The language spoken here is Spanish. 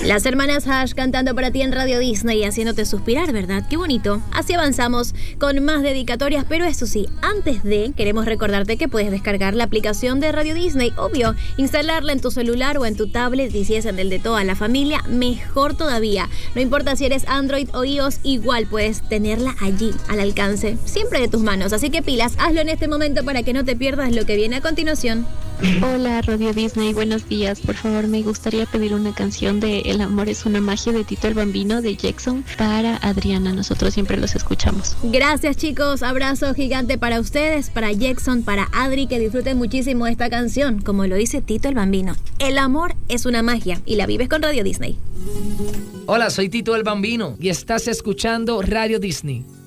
Las hermanas Hash cantando para ti en Radio Disney y haciéndote suspirar, ¿verdad? Qué bonito. Así avanzamos con más dedicatorias, pero eso sí, antes de, queremos recordarte que puedes descargar la aplicación de Radio Disney, obvio, instalarla en tu celular o en tu tablet, y si es en el de toda la familia, mejor todavía. No importa si eres Android o iOS, igual puedes tenerla allí, al alcance, siempre de tus manos. Así que pilas, hazlo en este momento para que no te pierdas lo que viene a continuación. Hola Radio Disney, buenos días. Por favor, me gustaría pedir una canción de El amor es una magia de Tito el Bambino de Jackson para Adriana. Nosotros siempre los escuchamos. Gracias, chicos, abrazo gigante para ustedes, para Jackson, para Adri, que disfruten muchísimo esta canción. Como lo dice Tito el Bambino, el amor es una magia y la vives con Radio Disney. Hola, soy Tito el Bambino y estás escuchando Radio Disney.